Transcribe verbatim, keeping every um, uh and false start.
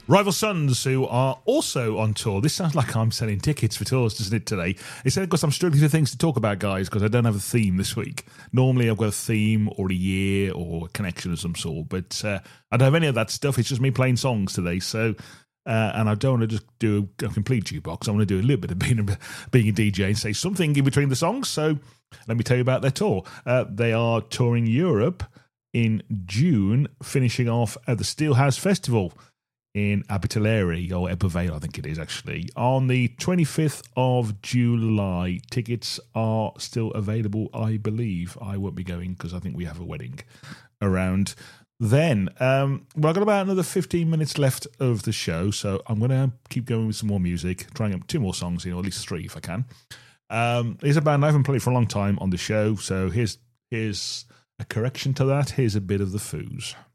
Rival Sons, who are also on tour. This sounds like I'm selling tickets for tours, doesn't it, today? It's because I'm struggling for things to talk about, guys, because I don't have a theme this week. Normally I've got a theme or a year or a connection of some sort, but uh, I don't have any of that stuff. It's just me playing songs today, so... Uh, and I don't want to just do a complete jukebox. I want to do a little bit of being a, being a D J and say something in between the songs. So let me tell you about their tour. Uh, they are touring Europe in June, finishing off at the Steelhouse Festival in Abertillery, or Ebervale, I think it is actually, on the twenty-fifth of July. Tickets are still available, I believe. I won't be going because I think we have a wedding around then. Um, well, I've got about another fifteen minutes left of the show, so I'm going to keep going with some more music, trying to get two more songs in, or at least three if I can. Um, here's a band I haven't played for a long time on the show, so here's here's a correction to that. Here's a bit of the Foos.